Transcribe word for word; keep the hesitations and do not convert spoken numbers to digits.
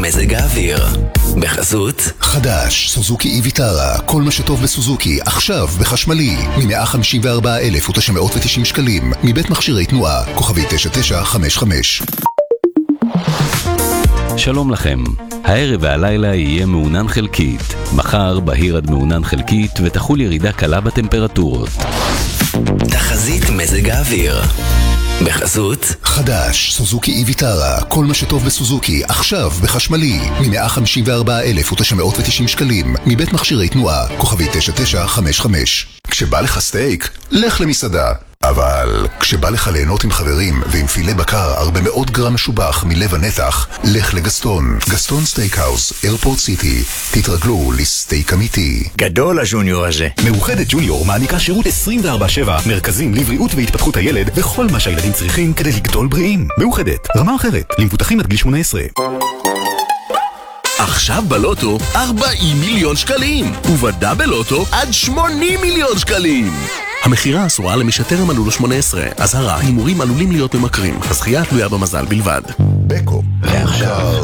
מזג האוויר בחסות חדש, סוזוקי איביטרה. כל מה שטוב בסוזוקי עכשיו בחשמלי מ-מאה חמישים וארבעה אלף ותשע מאות ותשעים שקלים מבית מכשירי תנועה כוכבי תשע תשע חמש חמש. שלום לכם. הערב והלילה יהיה מעונן חלקית. מחר בהיר עד מעונן חלקית ותחול ירידה קלה בטמפרטורות. תחזית מזג האוויר בחסות חדש, סוזוקי איביטרה. כל מה שטוב בסוזוקי עכשיו בחשמלי מ-מאה חמישים וארבעה אלף ותשע מאות ותשעים שקלים מבית מכשירי תנועה כוכבי תשע תשע חמש חמש. כשבא לך סטייק, לך למסעדה. אבל כשבא לך ליהנות עם חברים ועם פילה בקר הרבה מאות גרם משובח מלב הנתח, לך לגסטון. גסטון סטייקהאוס, איירפורט סיטי. תתרגלו לסטייק אמיתי. גדול הג'וניור הזה. מאוחדת ג'וניור מעניקה שירות עשרים וארבע שבע, מרכזים לבריאות והתפתחות הילד וכל מה שהילדים צריכים כדי לגדול בריאים. מאוחדת, רמה אחרת, למבוטחים עד גיל שמונה עשרה. עכשיו בלוטו ארבעים מיליון שקלים, ובדאבל לוטו עד שמונים מיליון שקלים. המחירה אסורה למי שטרם מלאו לו שמונה עשרה. אזהרה, הימורים עלולים להיות ממכרים. הזכייה תלויה במזל בלבד. בקו. ועכשיו